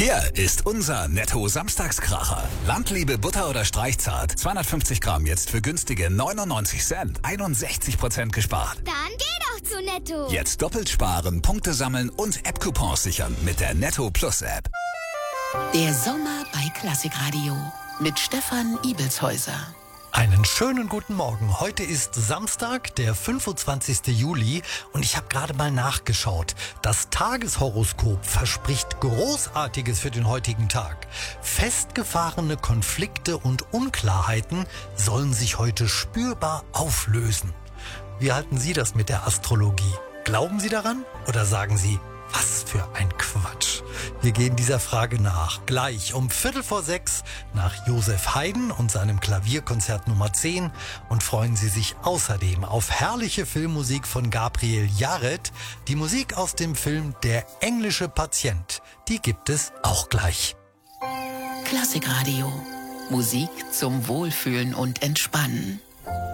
Hier ist unser Netto-Samstagskracher. Landliebe Butter oder Streichzart. 250 Gramm jetzt für günstige 99 Cent. 61% gespart. Dann geh doch zu Netto. Jetzt doppelt sparen, Punkte sammeln und App-Coupons sichern mit der Netto Plus App. Der Sommer bei Klassikradio mit Stefan Ibelshäuser. Einen schönen guten Morgen. Heute ist Samstag, der 25. Juli und ich habe gerade mal nachgeschaut. Das Tageshoroskop verspricht Großartiges für den heutigen Tag. Festgefahrene Konflikte und Unklarheiten sollen sich heute spürbar auflösen. Wie halten Sie das mit der Astrologie? Glauben Sie daran oder sagen Sie, was für ein Quatsch? Wir gehen dieser Frage nach. Gleich um 5:45 nach Josef Haydn und seinem Klavierkonzert Nummer 10 und freuen Sie sich außerdem auf herrliche Filmmusik von Gabriel Yared. Die Musik aus dem Film Der englische Patient, die gibt es auch gleich. Klassikradio. Musik zum Wohlfühlen und Entspannen.